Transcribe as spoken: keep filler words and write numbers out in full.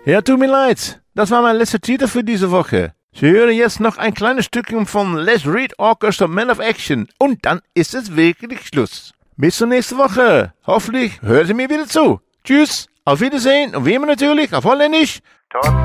Ja, tut mir leid. Das war mein letzter Titel für diese Woche. Sie hören jetzt noch ein kleines Stückchen von Les Reed Orchestra Man of Action. Und dann ist es wirklich Schluss. Bis zur nächsten Woche. Hoffentlich hören Sie mir wieder zu. Tschüss, auf Wiedersehen und wie immer natürlich auf Holländisch. Tot